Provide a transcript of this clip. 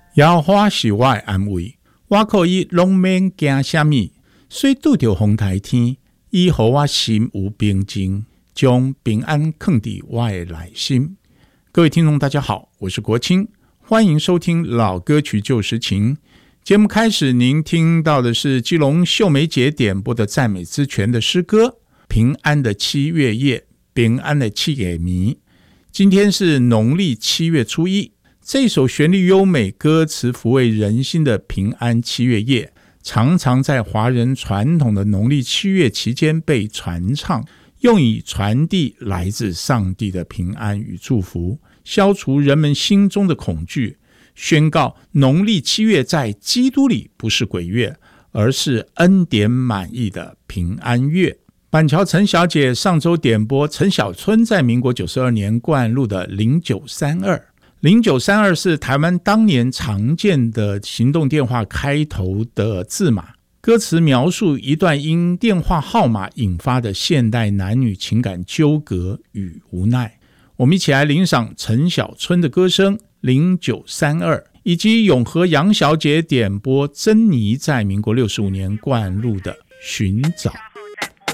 摇花是我的安慰，我可以拢免惊什么，虽拄着风台天，伊予我心有平静，将平安藏伫我的内心。各位听众大家好，我是国清，欢迎收听老歌曲旧时情。节目开始，您听到的是基隆秀梅姐点播的赞美之泉的诗歌《平安的七月夜》，平安的七月暝。今天是农历7月初1，这首旋律优美、歌词抚慰人心的平安七月夜，常常在华人传统的农历7月期间被传唱，用以传递来自上帝的平安与祝福，消除人们心中的恐惧，宣告农历7月在基督里不是鬼月，而是恩典满溢的平安月。板桥陈小姐上周点播陈小春在民国92年灌录的0932。0932是台湾当年常见的行动电话开头的字码，歌词描述一段因电话号码引发的现代男女情感纠葛与无奈。我们一起来欣赏陈小春的歌声0932，以及永和杨小姐点播珍妮在民国65年灌录的寻找。